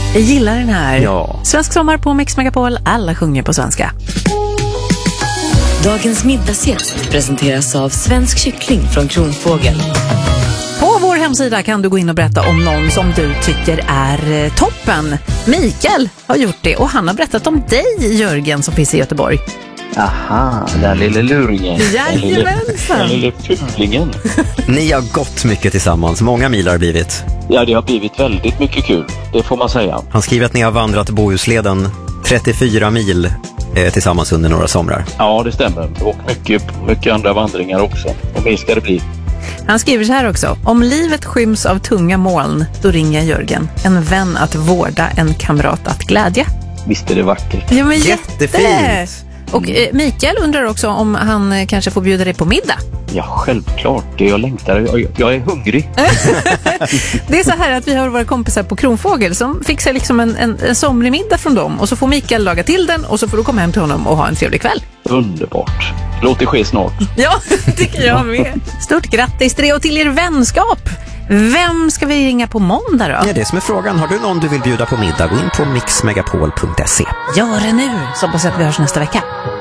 Jag gillar den här. Ja. Svensk sommar på Mix Megapol. Alla sjunger på svenska. Dagens middagsgäst presenteras av Svensk kyckling från Kronfågel. På vår hemsida kan du gå in och berätta om någon som du tycker är toppen. Mikael har gjort det och han har berättat om dig, Jörgen, som finns i Göteborg. Aha, den lilla luringen. Jajamensan. Den lilla fulingen. Ni har gått mycket tillsammans. Många mil har det blivit. Ja, det har blivit väldigt mycket kul. Det får man säga. Han skriver att ni har vandrat Bohusleden 34 mil tillsammans under några somrar. Ja, det stämmer. Och mycket andra vandringar också. Och mer ska det bli. Han skriver så här också. Om livet skyms av tunga moln, då ringer Jörgen. En vän att vårda, en kamrat att glädja. Visst är det vackert. Ja, men Jättefint! Och Mikael undrar också om han kanske får bjuda dig på middag. Ja, självklart. Det jag längtar. Jag är hungrig. Det är så här att vi har våra kompisar på Kronfågel som fixar liksom en somrig middag från dem. Och så får Mikael laga till den och så får du komma hem till honom och ha en trevlig kväll. Underbart. Låt det ske snart. Ja, det tycker jag med. Stort grattis till det och till er vänskap. Vem ska vi ringa på måndag då? Ja, det som är frågan. Har du någon du vill bjuda på middag? Gå in på mixmegapol.se. Gör det nu, så hoppas jag att vi hörs nästa vecka.